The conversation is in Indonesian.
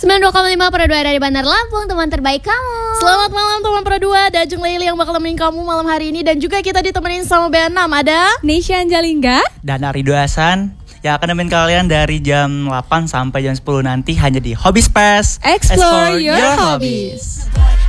92,5 Pro 2 dari Bandar Lampung, teman terbaik kamu. Selamat malam teman Pro 2, ada Ajeng Leili yang bakal nemenin kamu malam hari ini. Dan juga kita ditemenin sama B6, ada Nisha Anjalingga dan Arido Hasan yang akan nemenin kalian dari jam 8 sampai jam 10 nanti hanya di Hobby Space. Explore your hobbies.